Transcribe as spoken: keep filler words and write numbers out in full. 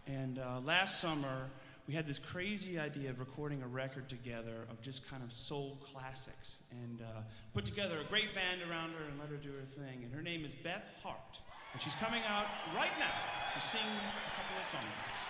And uh, last summer, we had this crazy idea of recording a record together of just kind of soul classics, and uh, put together a great band around her and let her do her thing. And her name is Beth Hart, and she's coming out right now to sing a couple of songs.